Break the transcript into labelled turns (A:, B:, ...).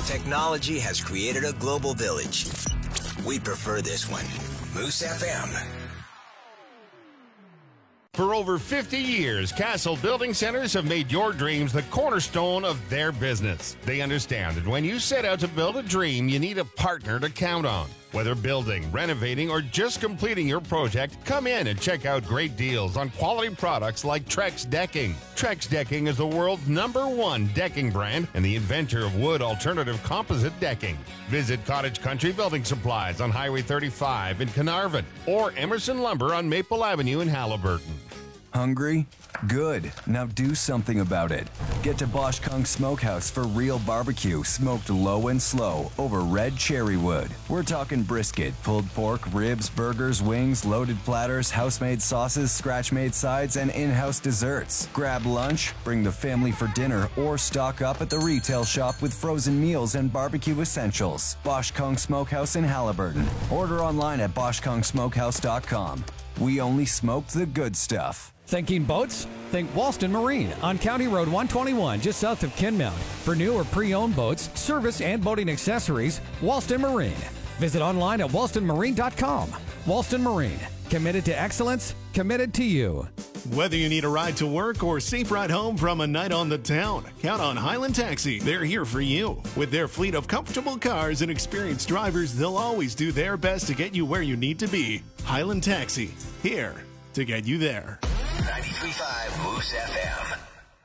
A: Technology has created a global village. We prefer this one. Moose FM.
B: For over 50 years, Castle Building Centers have made your dreams the cornerstone of their business. They understand that when you set out to build a dream, you need a partner to count on. Whether building, renovating, or just completing your project, come in and check out great deals on quality products like Trex Decking. Trex Decking is the world's #1 decking brand and the inventor of wood alternative composite decking. Visit Cottage Country Building Supplies on Highway 35 in Carnarvon or Emerson Lumber on Maple Avenue in Halliburton.
C: Hungry? Good. Now do something about it. Get to Bosch Kung Smokehouse for real barbecue, smoked low and slow over red cherry wood. We're talking brisket, pulled pork, ribs, burgers, wings, loaded platters, house-made sauces, scratch-made sides, and in-house desserts. Grab lunch, bring the family for dinner, or stock up at the retail shop with frozen meals and barbecue essentials. Bosch Kung Smokehouse in Halliburton. Order online at BoschKungSmokehouse.com. We only smoke the good stuff.
D: Thinking boats? Think Walston Marine on County Road 121, just south of Kinmount. For new or pre-owned boats, service and boating accessories, Walston Marine. Visit online at walstonmarine.com. Walston Marine, committed to excellence, committed to you.
E: Whether you need a ride to work or safe ride home from a night on the town, count on Highland Taxi. They're here for you. With their fleet of comfortable cars and experienced drivers, they'll always do their best to get you where you need to be. Highland Taxi, here to get you there.
A: 93.5 Moose FM.